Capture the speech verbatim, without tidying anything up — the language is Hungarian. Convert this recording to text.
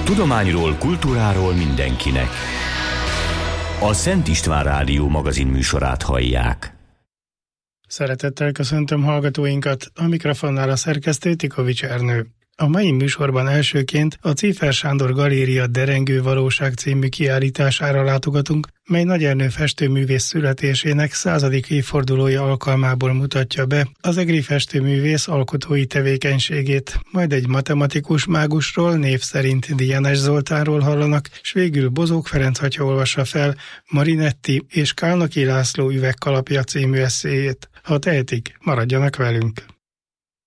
Tudományról, kultúráról mindenkinek. A Szent István Rádió magazin műsorát hallják. Szeretettel köszöntöm hallgatóinkat, a mikrofonnál a szerkesztő Tikovics Ernő. A mai műsorban elsőként a Cífer Sándor Galéria Derengő Valóság című kiállítására látogatunk, mely Nagy Ernő festőművész születésének századik évfordulója alkalmából mutatja be az egri festőművész alkotói tevékenységét. Majd egy matematikus mágusról, név szerint Dienes Zoltánról hallanak, s végül Bozók Ferenc atya olvassa fel Marinetti és Kálnoky László Üvegkalapja című esszéjét. Ha tehetik, maradjanak velünk!